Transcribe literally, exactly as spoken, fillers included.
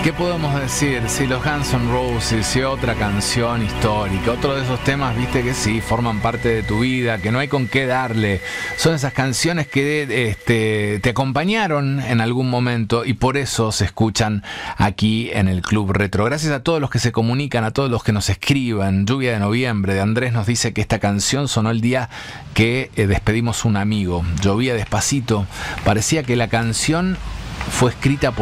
¿Qué podemos decir? Si los Guns N' Roses y otra canción histórica, otro de esos temas, viste, que sí, forman parte de tu vida, que no hay con qué darle. Son esas canciones que este, te acompañaron en algún momento y por eso se escuchan aquí en el Club Retro. Gracias a todos los que se comunican, a todos los que nos escriban. Lluvia de Noviembre de Andrés nos dice que esta canción sonó el día que eh, despedimos un amigo. Llovía despacito. Parecía que la canción fue escrita por